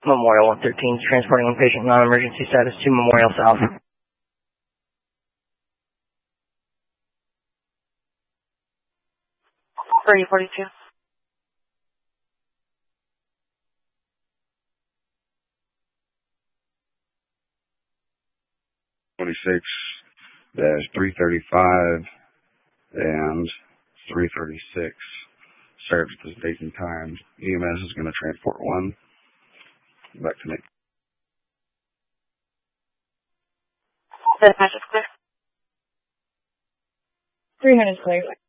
Memorial 113, transporting one patient, non-emergency status to Memorial South. 3042. -335 and 336. Served at this date and time. EMS is going to transport one back to me. Dispatch is clear. 300 is clear.